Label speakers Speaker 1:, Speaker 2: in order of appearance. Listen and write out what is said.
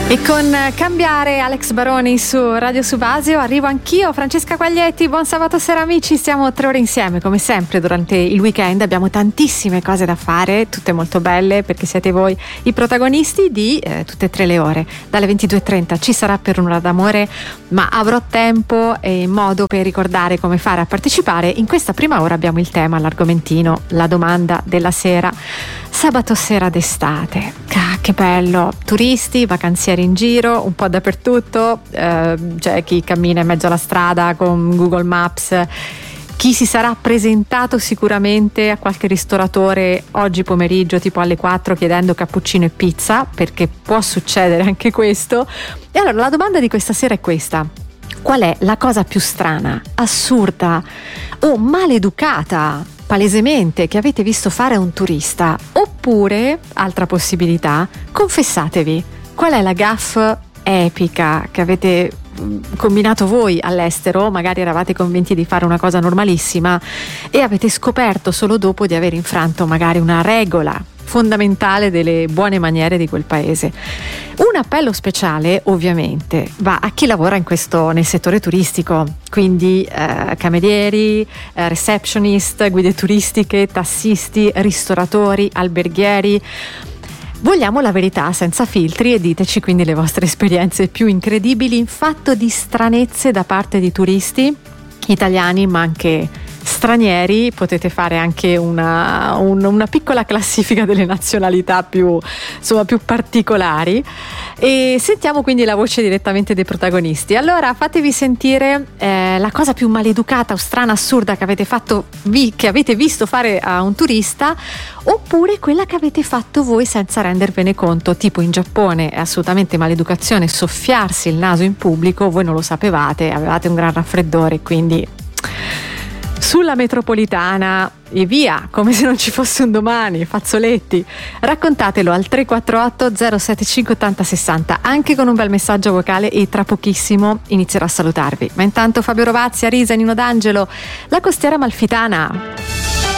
Speaker 1: E con Cambiare, Alex Baroni su Radio Subasio, arrivo anch'io, Francesca Quaglietti. Buon sabato sera amici, stiamo 3 ore insieme come sempre durante il weekend, abbiamo tantissime cose da fare, tutte molto belle perché siete voi i protagonisti di tutte e 3 le ore. Dalle 22:30 ci sarà Per un'ora d'amore, ma avrò tempo e modo per ricordare come fare a partecipare. In questa prima ora abbiamo il tema, l'argomentino, la domanda della sera. Sabato sera d'estate, che bello, turisti, vacanzieri in giro, un po' dappertutto, c'è chi cammina in mezzo alla strada con Google Maps, chi si sarà presentato sicuramente a qualche ristoratore oggi pomeriggio tipo alle 4 chiedendo cappuccino e pizza, perché può succedere anche questo. E allora la domanda di questa sera è questa: qual è la cosa più strana, assurda o maleducata palesemente che avete visto fare a un turista? Oppure, altra possibilità, confessatevi, qual è la gaffe epica che avete combinato voi all'estero? Magari eravate convinti di fare una cosa normalissima e avete scoperto solo dopo di aver infranto magari una regola fondamentale delle buone maniere di quel paese. Un appello speciale ovviamente va a chi lavora nel settore turistico, quindi camerieri, receptionist, guide turistiche, tassisti, ristoratori, alberghieri. Vogliamo la verità senza filtri e diteci quindi le vostre esperienze più incredibili in fatto di stranezze da parte di turisti italiani ma anche stranieri. Potete fare anche una piccola classifica delle nazionalità più particolari e sentiamo quindi la voce direttamente dei protagonisti. Allora fatevi sentire la cosa più maleducata o strana, assurda che avete visto fare a un turista, oppure quella che avete fatto voi senza rendervene conto, tipo in Giappone è assolutamente maleducazione soffiarsi il naso in pubblico, voi non lo sapevate, avevate un gran raffreddore, quindi sulla metropolitana e via, come se non ci fosse un domani, fazzoletti. Raccontatelo al 348 075 80 60, anche con un bel messaggio vocale, e tra pochissimo inizierò a salutarvi. Ma intanto Fabio Rovazzi, Arisa, Nino D'Angelo, La Costiera Amalfitana.